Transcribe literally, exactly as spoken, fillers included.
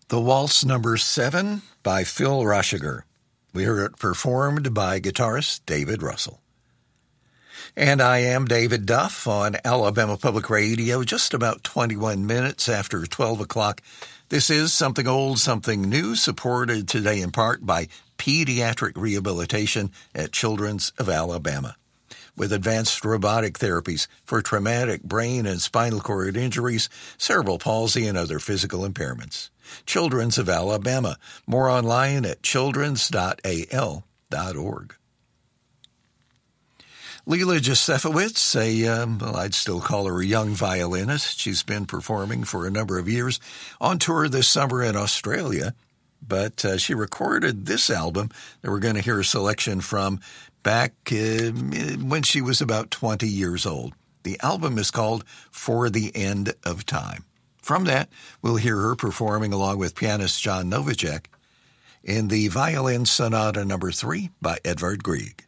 The Waltz Number Seven by Phil Roschiger. We heard it performed by guitarist David Russell. And I am David Duff on Alabama Public Radio, just about twenty-one minutes after twelve o'clock. This is Something Old, Something New, supported today in part by Pediatric Rehabilitation at Children's of Alabama. With advanced robotic therapies for traumatic brain and spinal cord injuries, cerebral palsy, and other physical impairments. Children's of Alabama. More online at children's dot a l dot org. Leela Josefowitz, a, um, well, I'd still call her a young violinist. She's been performing for a number of years on tour this summer in Australia, but uh, she recorded this album that we're going to hear a selection from back uh, when she was about twenty years old. The album is called For the End of Time. From that, we'll hear her performing along with pianist John Novacek in the Violin Sonata Number Three by Edvard Grieg.